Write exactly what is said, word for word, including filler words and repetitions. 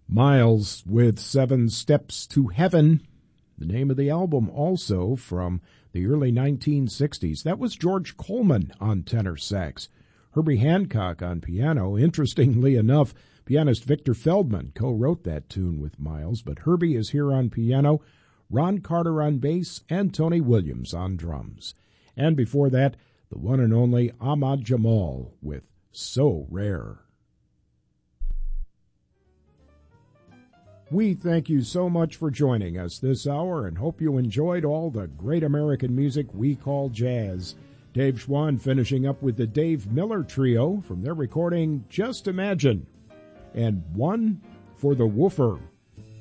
Miles with Seven Steps to Heaven, the name of the album, also from the early nineteen sixties. That was George Coleman on tenor sax, Herbie Hancock on piano. Interestingly enough, pianist Victor Feldman co-wrote that tune with Miles, but Herbie is here on piano, Ron Carter on bass, and Tony Williams on drums. And before that, the one and only Ahmad Jamal with So Rare. We thank you so much for joining us this hour and hope you enjoyed all the great American music we call jazz. Dave Schwann finishing up with the Dave Miller Trio from their recording Just Imagine, and One for the Woofer.